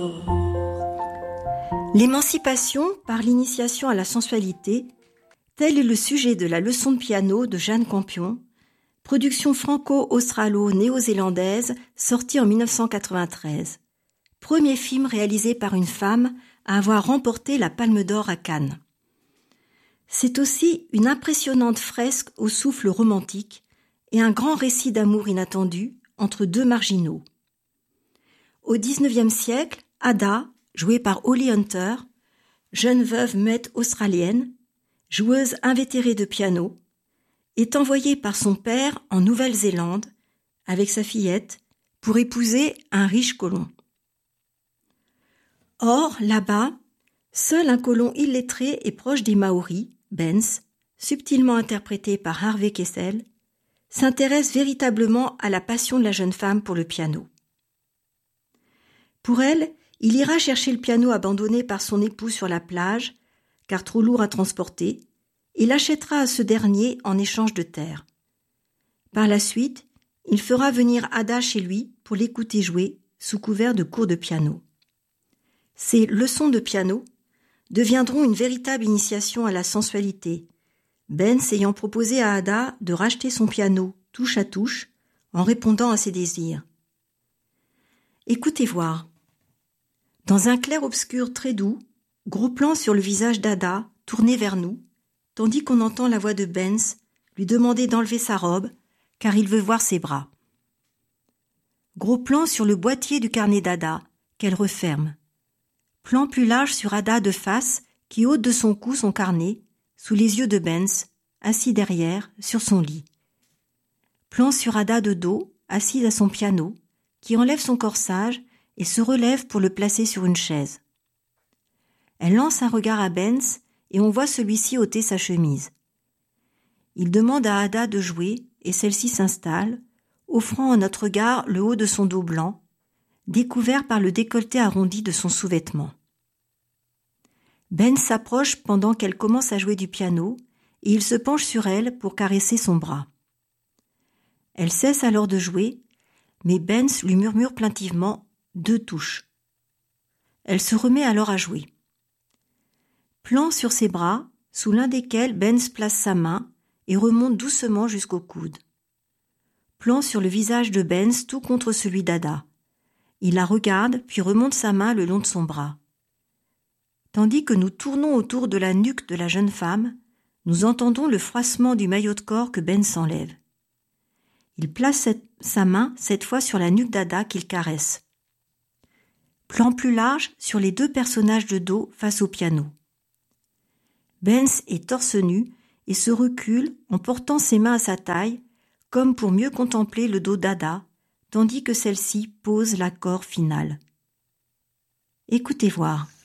L'émancipation par l'initiation à la sensualité, tel est le sujet de la leçon de piano de Jeanne Campion, production franco-australo-néo-zélandaise sortie en 1993. Premier film réalisé par une femme à avoir remporté la Palme d'Or à Cannes. C'est aussi une impressionnante fresque au souffle romantique et un grand récit d'amour inattendu entre deux marginaux. Au XIXe siècle, Ada, jouée par Holly Hunter, jeune veuve muette australienne, joueuse invétérée de piano, est envoyée par son père en Nouvelle-Zélande avec sa fillette pour épouser un riche colon. Or, là-bas, seul un colon illettré et proche des Maoris, Benz, subtilement interprété par Harvey Kessel, s'intéresse véritablement à la passion de la jeune femme pour le piano. Pour elle, il ira chercher le piano abandonné par son époux sur la plage, car trop lourd à transporter, et l'achètera à ce dernier en échange de terre. Par la suite, il fera venir Ada chez lui pour l'écouter jouer sous couvert de cours de piano. Ces leçons de piano deviendront une véritable initiation à la sensualité, Benz ayant proposé à Ada de racheter son piano touche à touche en répondant à ses désirs. Écoutez voir. Dans un clair-obscur très doux, gros plan sur le visage d'Ada tourné vers nous, tandis qu'on entend la voix de Benz lui demander d'enlever sa robe car il veut voir ses bras. Gros plan sur le boîtier du carnet d'Ada qu'elle referme. Plan plus large sur Ada de face qui ôte de son cou son carnet, sous les yeux de Benz, assis derrière, sur son lit. Plan sur Ada de dos, assise à son piano, qui enlève son corsage et se relève pour le placer sur une chaise. Elle lance un regard à Benz et on voit celui-ci ôter sa chemise. Il demande à Ada de jouer et celle-ci s'installe, offrant à notre regard le haut de son dos blanc, découvert par le décolleté arrondi de son sous-vêtement. Ben s'approche pendant qu'elle commence à jouer du piano et il se penche sur elle pour caresser son bras. Elle cesse alors de jouer, mais Benz lui murmure plaintivement 2 touches. Elle se remet alors à jouer. Plan sur ses bras, sous l'un desquels Benz place sa main et remonte doucement jusqu'au coude. Plan sur le visage de Benz tout contre celui d'Ada. Il la regarde, puis remonte sa main le long de son bras. Tandis que nous tournons autour de la nuque de la jeune femme, nous entendons le froissement du maillot de corps que Ben s'enlève. Il place sa main cette fois sur la nuque d'Ada qu'il caresse. Plan plus large sur les 2 personnages de dos face au piano. Benz est torse nu et se recule en portant ses mains à sa taille, comme pour mieux contempler le dos d'Ada, tandis que celle-ci pose l'accord final. Écoutez voir.